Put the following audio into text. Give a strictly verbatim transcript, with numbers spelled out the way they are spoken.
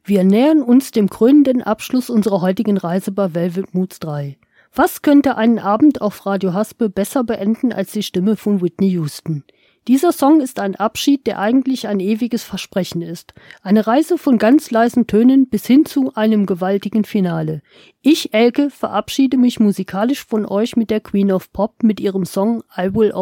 Wir nähern uns dem krönenden Abschluss unserer heutigen Reise bei Velvet Moods drei. Was könnte einen Abend auf Radio Haspe besser beenden als die Stimme von Whitney Houston? Dieser Song ist ein Abschied, der eigentlich ein ewiges Versprechen ist. Eine Reise von ganz leisen Tönen bis hin zu einem gewaltigen Finale. Ich, Elke, verabschiede mich musikalisch von euch mit der Queen of Pop mit ihrem Song I Will